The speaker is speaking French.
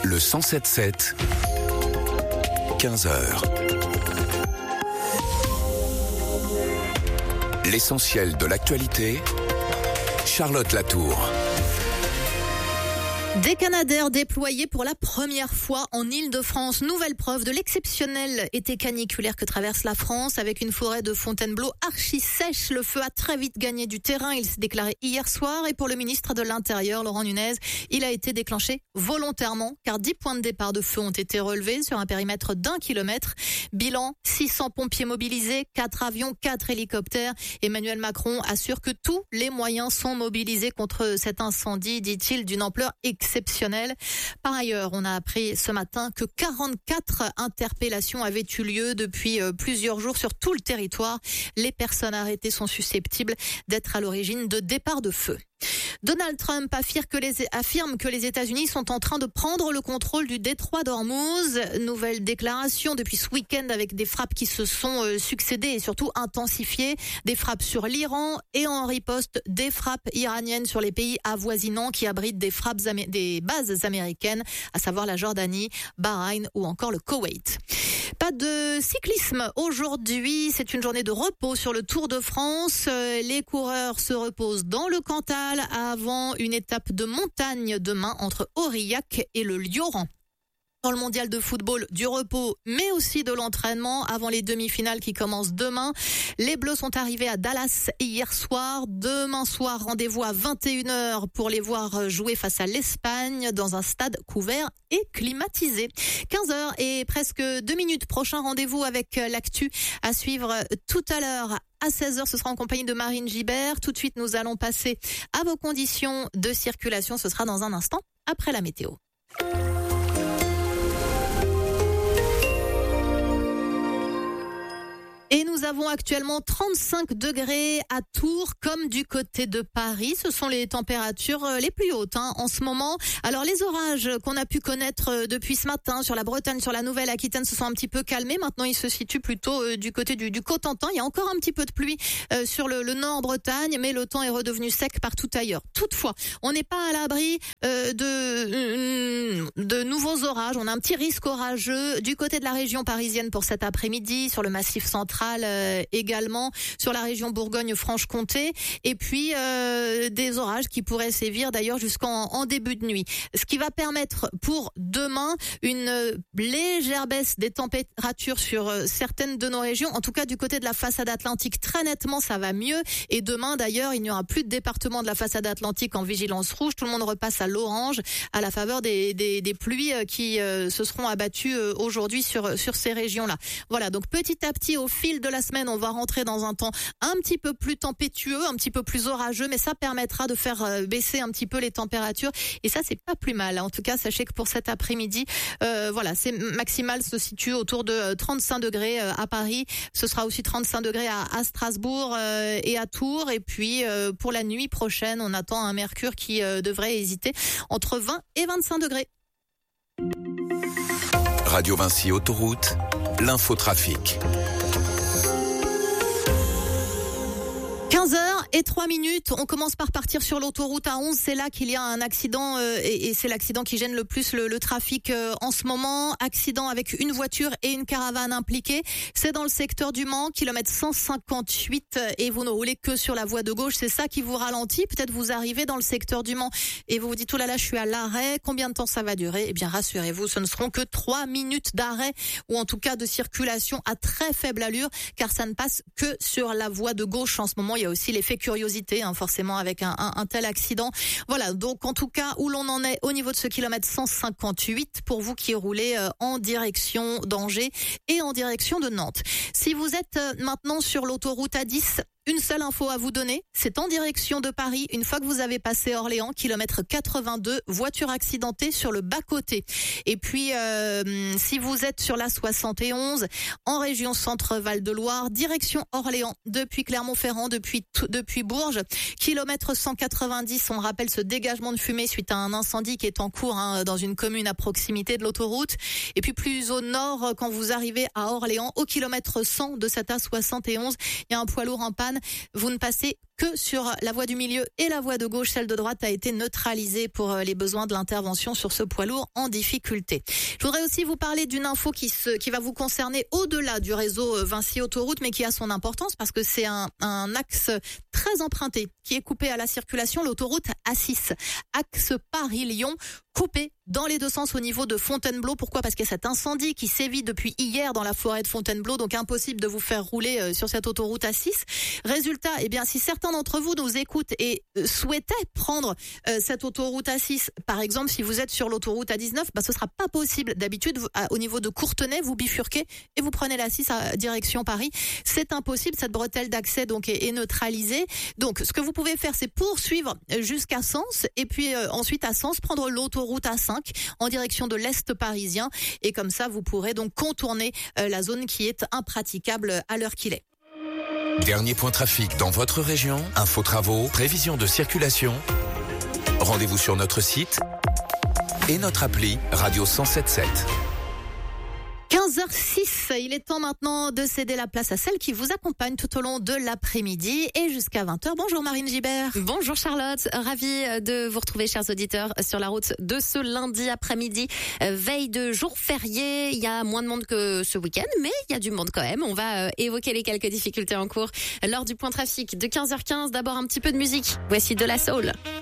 Le 107.7, 15h. L'essentiel de l'actualité, Charlotte Latour. Des Canadaires déployés pour la première fois en Île-de-France. Nouvelle preuve de l'exceptionnel été caniculaire que traverse la France. Avec une forêt de Fontainebleau archi sèche, le feu a très vite gagné du terrain. Il s'est déclaré hier soir. Et pour le ministre de l'Intérieur, Laurent Nunez, il a été déclenché volontairement car 10 points de départ de feu ont été relevés sur un périmètre d'1 kilomètre. Bilan, 600 pompiers mobilisés, 4 avions, 4 hélicoptères. Emmanuel Macron assure que tous les moyens sont mobilisés contre cet incendie, dit-il, d'une ampleur exceptionnelle. Par ailleurs, on a appris ce matin que 44 interpellations avaient eu lieu depuis plusieurs jours sur tout le territoire. Les personnes arrêtées sont susceptibles d'être à l'origine de départs de feu. Donald Trump affirme que les États-Unis sont en train de prendre le contrôle du détroit d'Ormuz. Nouvelle déclaration depuis ce week-end avec des frappes qui se sont succédées et surtout intensifiées. Des frappes sur l'Iran et en riposte des frappes iraniennes sur les pays avoisinants qui abritent des bases américaines, à savoir la Jordanie, Bahreïn ou encore le Koweït. Pas de cyclisme aujourd'hui, c'est une journée de repos sur le Tour de France. Les coureurs se reposent dans le Cantal avant une étape de montagne demain entre Aurillac et le Lioran. Dans le mondial de football, du repos, mais aussi de l'entraînement avant les demi-finales qui commencent demain. Les Bleus sont arrivés à Dallas hier soir. Demain soir, rendez-vous à 21h pour les voir jouer face à l'Espagne dans un stade couvert et climatisé. 15h et presque 2 minutes. Prochain rendez-vous avec l'actu à suivre tout à l'heure. À 16h, ce sera en compagnie de Marine Gibert. Tout de suite, nous allons passer à vos conditions de circulation. Ce sera dans un instant après la météo. Et nous avons actuellement 35 degrés à Tours comme du côté de Paris. Ce sont les températures les plus hautes en ce moment. Alors les orages qu'on a pu connaître depuis ce matin sur la Bretagne, sur la Nouvelle-Aquitaine se sont un petit peu calmés. Maintenant ils se situent plutôt du côté du Cotentin. Il y a encore un petit peu de pluie sur le nord Bretagne, mais le temps est redevenu sec partout ailleurs. Toutefois, on n'est pas à l'abri de nouveaux orages. On a un petit risque orageux du côté de la région parisienne pour cet après-midi, sur le Massif central également, sur la région Bourgogne-Franche-Comté, et puis des orages qui pourraient sévir d'ailleurs jusqu'en début de nuit. Ce qui va permettre pour demain une légère baisse des températures sur certaines de nos régions. En tout cas, du côté de la façade atlantique, très nettement, ça va mieux. Et demain, d'ailleurs, il n'y aura plus de département de la façade atlantique en vigilance rouge. Tout le monde repasse à l'orange à la faveur des pluies qui se seront abattues aujourd'hui sur ces régions-là. Voilà, donc petit à petit, au fil de la semaine, on va rentrer dans un temps un petit peu plus tempétueux, un petit peu plus orageux, mais ça permettra de faire baisser un petit peu les températures. Et ça, c'est pas plus mal. En tout cas, sachez que pour cet après-midi, c'est maximal se situe autour de 35 degrés à Paris. Ce sera aussi 35 degrés à Strasbourg et à Tours. Et puis, pour la nuit prochaine, on attend un mercure qui devrait hésiter entre 20 et 25 degrés. Radio Vinci Autoroute, l'infotrafic. 15h03. On commence par partir sur l'autoroute A11. C'est là qu'il y a un accident et c'est l'accident qui gêne le plus le trafic en ce moment. Accident avec une voiture et une caravane impliquée. C'est dans le secteur du Mans, kilomètre 158, et vous ne roulez que sur la voie de gauche. C'est ça qui vous ralentit. Peut-être vous arrivez dans le secteur du Mans et vous vous dites, oh là là, je suis à l'arrêt. Combien de temps ça va durer? Eh bien, rassurez-vous, ce ne seront que 3 minutes d'arrêt ou en tout cas de circulation à très faible allure, car ça ne passe que sur la voie de gauche en ce moment. Il y a aussi l'effet curiosité, forcément, avec un tel accident. Voilà, donc en tout cas, où l'on en est au niveau de ce kilomètre 158, pour vous qui roulez en direction d'Angers et en direction de Nantes. Si vous êtes maintenant sur l'autoroute A10, une seule info à vous donner, c'est en direction de Paris. Une fois que vous avez passé Orléans, kilomètre 82, voiture accidentée sur le bas-côté. Et puis, si vous êtes sur la 71, en région Centre-Val de Loire, direction Orléans, depuis Clermont-Ferrand, depuis Bourges, kilomètre 190, on rappelle ce dégagement de fumée suite à un incendie qui est en cours dans une commune à proximité de l'autoroute. Et puis plus au nord, quand vous arrivez à Orléans, au kilomètre 100 de cette A71, il y a un poids lourd en panne Vous ne passez que sur la voie du milieu et la voie de gauche. Celle de droite a été neutralisée pour les besoins de l'intervention sur ce poids lourd en difficulté. Je voudrais aussi vous parler d'une info qui va vous concerner au-delà du réseau Vinci Autoroute, mais qui a son importance parce que c'est un axe très emprunté qui est coupé à la circulation, l'autoroute A6, axe Paris-Lyon, coupé dans les deux sens au niveau de Fontainebleau. Pourquoi ? Parce qu'il y a cet incendie qui sévit depuis hier dans la forêt de Fontainebleau, donc impossible de vous faire rouler sur cette autoroute A6. Résultat, si certains d'entre vous nous écoutent et souhaitaient prendre cette autoroute A6, par exemple, si vous êtes sur l'autoroute A19, ce sera pas possible. D'habitude, au niveau de Courtenay, vous bifurquez et vous prenez la 6 à direction Paris. C'est impossible, cette bretelle d'accès donc est neutralisée. Donc, ce que vous pouvez faire, c'est poursuivre jusqu'à Sens et puis ensuite à Sens, prendre l'autoroute A5 en direction de l'Est parisien. Et comme ça, vous pourrez donc contourner la zone qui est impraticable à l'heure qu'il est. Dernier point trafic dans votre région, info travaux, prévision de circulation. Rendez-vous sur notre site et notre appli Radio 107.7. 15h06, il est temps maintenant de céder la place à celle qui vous accompagne tout au long de l'après-midi et jusqu'à 20h. Bonjour Marine Gibert. Bonjour Charlotte, ravie de vous retrouver chers auditeurs sur la route de ce lundi après-midi. Veille de jour férié, il y a moins de monde que ce week-end, mais il y a du monde quand même. On va évoquer les quelques difficultés en cours lors du point trafic de 15h15. D'abord un petit peu de musique, voici De La Soul.